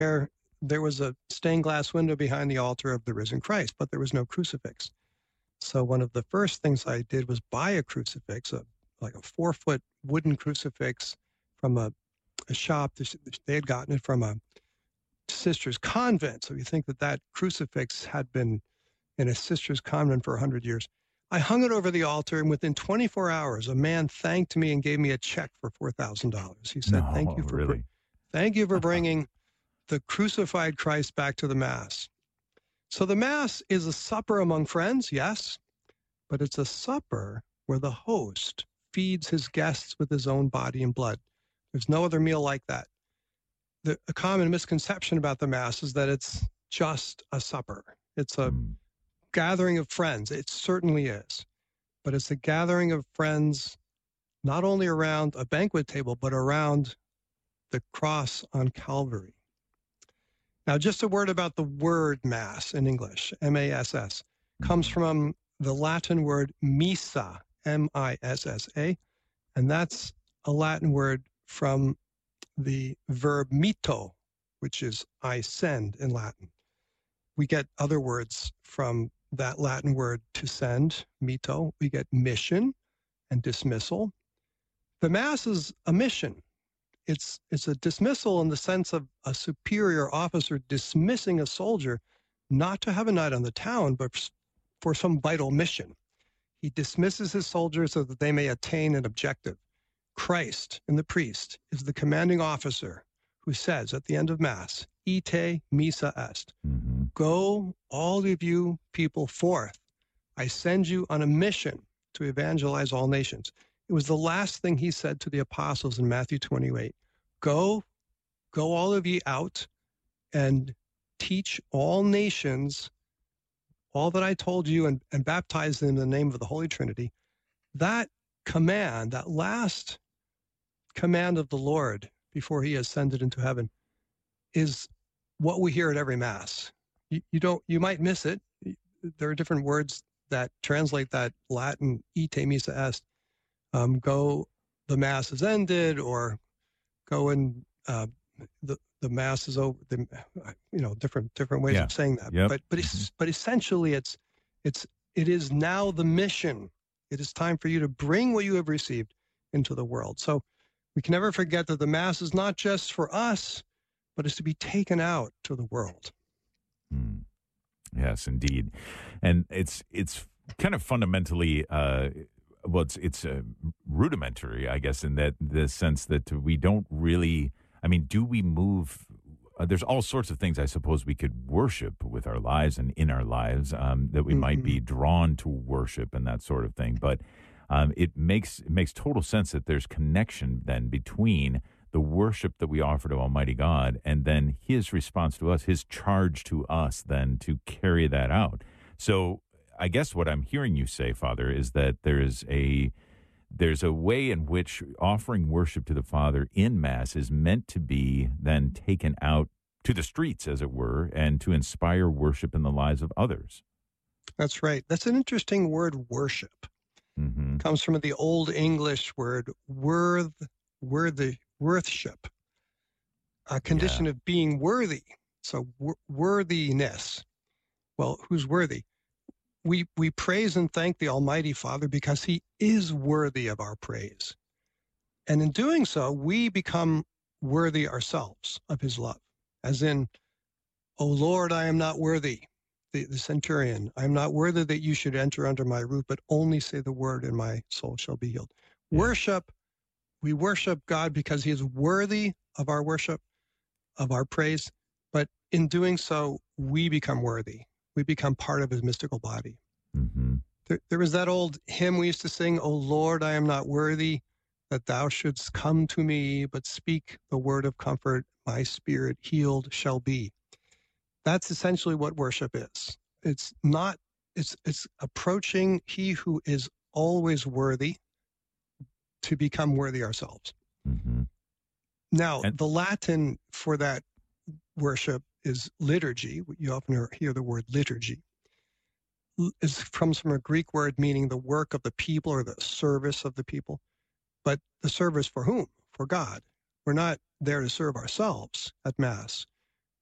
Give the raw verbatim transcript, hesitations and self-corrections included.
there, there was a stained glass window behind the altar of the risen Christ, but there was no crucifix. So one of the first things I did was buy a crucifix, a, like a four-foot wooden crucifix from a, a shop. They had gotten it from a sister's convent. So you think that that crucifix had been in a sister's convent for one hundred years. I hung it over the altar, and within twenty-four hours, a man thanked me and gave me a check for four thousand dollars. He said, no, thank you for really? br- thank you for bringing the crucified Christ back to the Mass. So the Mass is a supper among friends, yes, but it's a supper where the host feeds his guests with his own body and blood. There's no other meal like that. The, a common misconception about the Mass is that it's just a supper. It's a Mm. gathering of friends. It certainly is. But it's a gathering of friends not only around a banquet table, but around the cross on Calvary. Now, just a word about the word Mass in English, M A S S, comes from the Latin word missa, M I S S A, and that's a Latin word from the verb mitto, which is I send in Latin. We get other words from that Latin word to send, mitto. We get mission and dismissal. The Mass is a mission. It's it's a dismissal in the sense of a superior officer dismissing a soldier not to have a night on the town, but for some vital mission. He dismisses his soldiers so that they may attain an objective. Christ, in the priest, is the commanding officer who says at the end of Mass, ite missa est. Mm-hmm. Go, all of you people, forth. I send you on a mission to evangelize all nations. It was the last thing he said to the apostles in Matthew twenty-eight. Go, go all of ye out and teach all nations all that I told you and, and baptize them in the name of the Holy Trinity. That command, that last command of the Lord before he ascended into heaven, is what we hear at every Mass. You, you don't, you might miss it. There are different words that translate that Latin ite missa est. Um, go, the Mass is ended, or go and uh, the the Mass is over. The, you know, different different ways Yeah. of saying that. Yep. But but Mm-hmm. it's, but essentially, it's it's it is now the mission. It is time for you to bring what you have received into the world. So we can never forget that the Mass is not just for us, but is to be taken out to the world. Mm. Yes, indeed, and it's it's kind of fundamentally. Uh, Well, it's it's uh, rudimentary, I guess, in that the sense that we don't really. I mean, do we move? Uh, there's all sorts of things I suppose we could worship with our lives and in our lives um, that we mm-hmm. might be drawn to worship and that sort of thing. But um, it makes it makes total sense that there's connection then between the worship that we offer to Almighty God and then His response to us, His charge to us, then to carry that out. So. I guess what I'm hearing you say, Father, is that there is a there's a way in which offering worship to the Father in Mass is meant to be then taken out to the streets, as it were, and to inspire worship in the lives of others. That's right. That's an interesting word, worship. Mm-hmm. It comes from the Old English word worth, worthy, worthship, a condition yeah. of being worthy. So wor- worthiness. Well, who's worthy? We we praise and thank the Almighty Father because He is worthy of our praise. And in doing so, we become worthy ourselves of His love. As in, O Lord, I am not worthy, the, the centurion, I am not worthy that you should enter under my roof, but only say the word and my soul shall be healed. Yeah. Worship, we worship God because He is worthy of our worship, of our praise. But in doing so, we become worthy. We become part of His mystical body. Mm-hmm. There, there was that old hymn we used to sing, O Lord, I am not worthy that thou shouldst come to me, but speak the word of comfort, my spirit healed shall be. That's essentially what worship is. It's not, it's, it's approaching He who is always worthy to become worthy ourselves. Mm-hmm. Now, and- the Latin for that worship is liturgy. You often hear the word liturgy. It comes from a Greek word meaning the work of the people or the service of the people. But the service for whom? For God. We're not there to serve ourselves at Mass.